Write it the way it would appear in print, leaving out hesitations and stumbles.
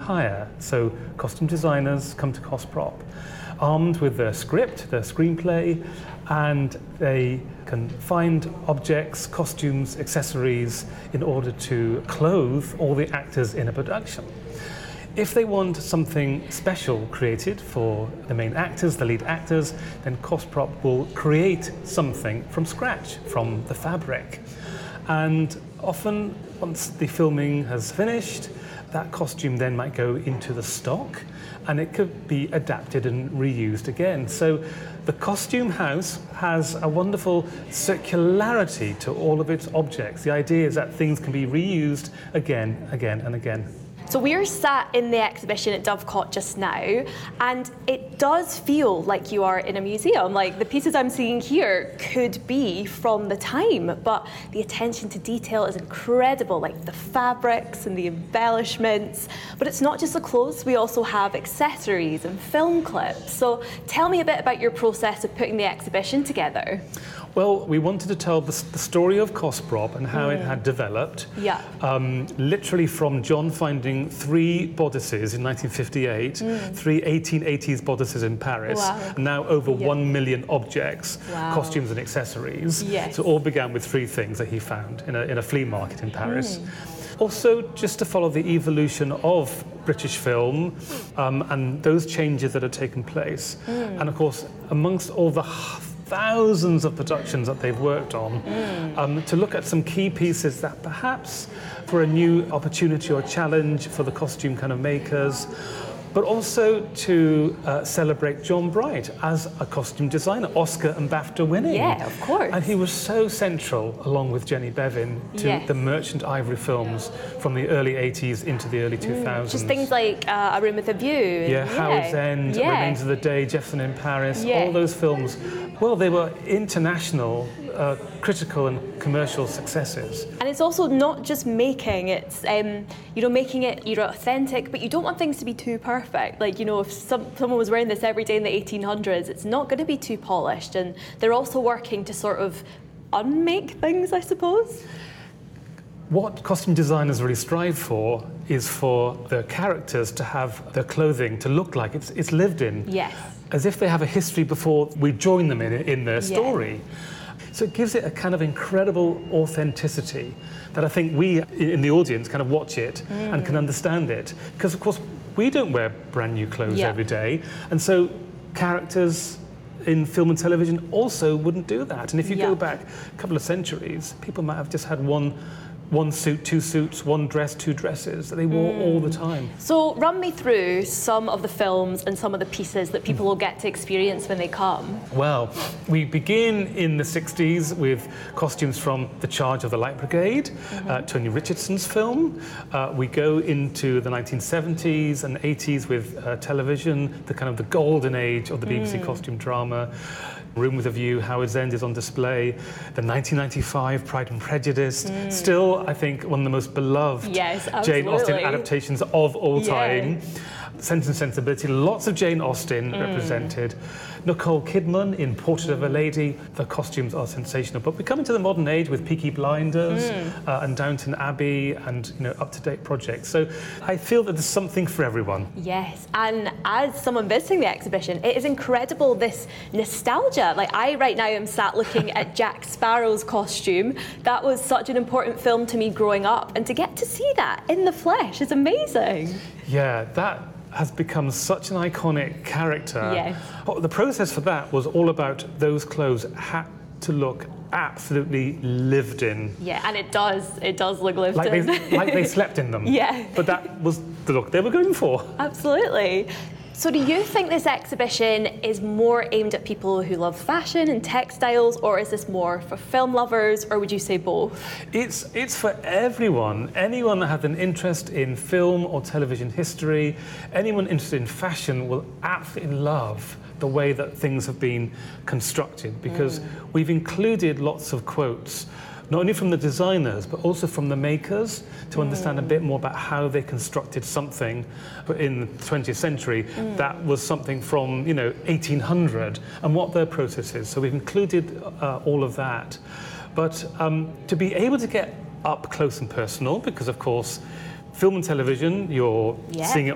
hire. So costume designers come to Cosprop armed with their script, their screenplay, and they can find objects, costumes, accessories in order to clothe all the actors in a production. If they want something special created for the main actors, the lead actors, then Cosprop will create something from scratch, from the fabric. And often, once the filming has finished, that costume then might go into the stock, and it could be adapted and reused again. So the costume house has a wonderful circularity to all of its objects. The idea is that things can be reused again, and again. So we're sat in the exhibition at Dovecot just now, and it does feel like you are in a museum. Like the pieces I'm seeing here could be from the time, but the attention to detail is incredible, like the fabrics and the embellishments. But it's not just the clothes, we also have accessories and film clips. So tell me a bit about your process of putting the exhibition together. Well, we wanted to tell the story of Cosprop and how it had developed. Yeah. Literally from John finding 3 bodices in 1958, 3 1880s bodices in Paris, and now over 1 million objects, costumes and accessories. Yes. So it all began with 3 things that he found in a flea market in Paris. Also, just to follow the evolution of British film and those changes that have taken place. And of course, amongst all the thousands of productions that they've worked on, to look at some key pieces that perhaps for a new opportunity or challenge for the costume kind of makers, but also to celebrate John Bright as a costume designer, Oscar and BAFTA winning. Yeah, of course. And he was so central, along with Jenny Bevan, to the Merchant Ivory films from the early 80s into the early 2000s. Just things like A Room with a View. Yeah, Howard's End, Remains of the Day, Jefferson in Paris, all those films. Well, they were international, critical and commercial successes. And it's also not just making, it's making it authentic, but you don't want things to be too perfect. Like, if someone was wearing this every day in the 1800s, it's not going to be too polished. And they're also working to sort of unmake things, I suppose. What costume designers really strive for is for the characters to have their clothing to look like it's lived in. Yes. As if they have a history before we join them in their story. So it gives it a kind of incredible authenticity that I think we in the audience kind of watch it and can understand it. Because of course we don't wear brand new clothes every day, and so characters in film and television also wouldn't do that. And if you go back a couple of centuries, people might have just had one suit, 2 suits, 1 dress, 2 dresses that they wore all the time. So run me through some of the films and some of the pieces that people will get to experience when they come. Well, we begin in the 60s with costumes from The Charge of the Light Brigade, Tony Richardson's film. We go into the 1970s and 80s with television, the kind of the golden age of the BBC costume drama. Room with a View, Howard's End is on display. The 1995 Pride and Prejudice, still, I think, one of the most beloved Jane Austen adaptations of all time. Sense and Sensibility, lots of Jane Austen represented. Nicole Kidman in Portrait of a Lady, the costumes are sensational. But we come into the modern age with Peaky Blinders and Downton Abbey and up-to-date projects. So I feel that there's something for everyone. Yes, and as someone visiting the exhibition, it is incredible, this nostalgia. Like I right now am sat looking at Jack Sparrow's costume. That was such an important film to me growing up, and to get to see that in the flesh is amazing. Yeah, that has become such an iconic character. Yes. The process for that was all about those clothes had to look absolutely lived in. Yeah, and it does look lived in. Like they slept in them. Yeah. But that was the look they were going for. Absolutely. So do you think this exhibition is more aimed at people who love fashion and textiles, or is this more for film lovers, or would you say both? It's for everyone. Anyone that has an interest in film or television history, anyone interested in fashion will absolutely love the way that things have been constructed, because we've included lots of quotes, not only from the designers, but also from the makers, to understand a bit more about how they constructed something in the 20th century that was something from 1800 and what their process is. So we've included all of that. But to be able to get up close and personal, because of course film and television, you're seeing it